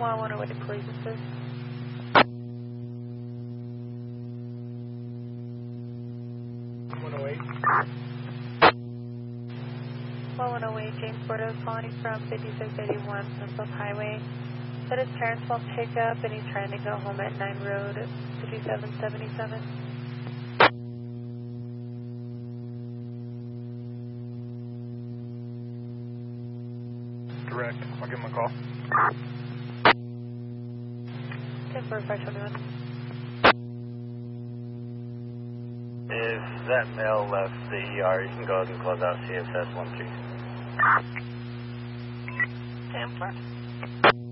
101 with the police assist. 108. 1108, James Bordeaux calling from 5681 Sunset Highway. That is parents' small pickup, and he's trying to go home at 9 Road, 5777. Correct. I'll give him a call. 104521. If that male left the ER, you can go ahead and close out CSS 13. 10-4.